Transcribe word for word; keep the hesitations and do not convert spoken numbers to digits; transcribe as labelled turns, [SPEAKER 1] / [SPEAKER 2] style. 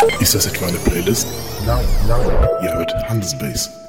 [SPEAKER 1] Ist das etwa eine Playlist?
[SPEAKER 2] Nein, nein.
[SPEAKER 1] Ihr hört Handelsbase.